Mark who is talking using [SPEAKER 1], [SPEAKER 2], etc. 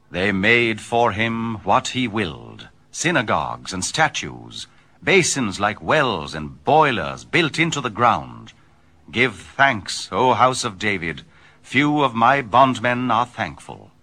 [SPEAKER 1] They made for him what he willed, synagogues and statues, basins like wells and boilers built into the ground. Give thanks, O house of David. Few of my bondmen are thankful.